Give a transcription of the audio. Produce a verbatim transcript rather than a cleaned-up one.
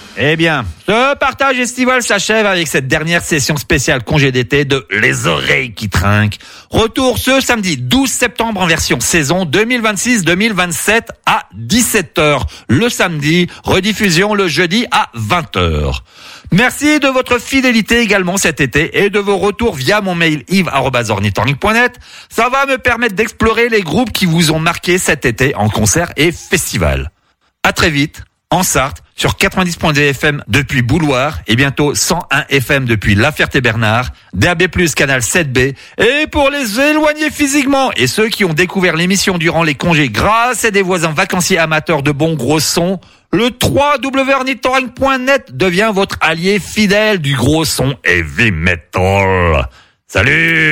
Eh bien, ce partage estival s'achève avec cette dernière session spéciale congé d'été de Les Oreilles qui trinquent. Retour ce samedi douze septembre en version saison deux mille vingt-six deux mille vingt-sept à dix-sept heures. Le samedi, rediffusion le jeudi à vingt heures. Merci de votre fidélité également cet été et de vos retours via mon mail yves arobase ornithorynque point net. Ça va me permettre d'explorer les groupes qui vous ont marqué cet été en concert et festival. À très vite, en Sarthe, sur quatre-vingt-dix point deux F M depuis Bouloir et bientôt cent un F M depuis La Ferté-Bernard, D A B plus, canal sept B. Et pour les éloignés physiquement et ceux qui ont découvert l'émission durant les congés grâce à des voisins vacanciers amateurs de bons gros sons, le w w w point ornithorynque point net devient votre allié fidèle du gros son heavy metal. Salut!